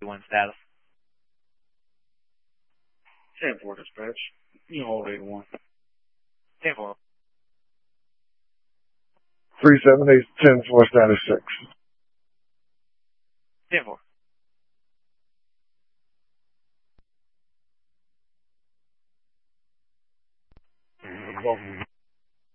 wind status. 10-4 dispatch. You hold 8-1. 10-4. 378 10-4 status 6. 10-4.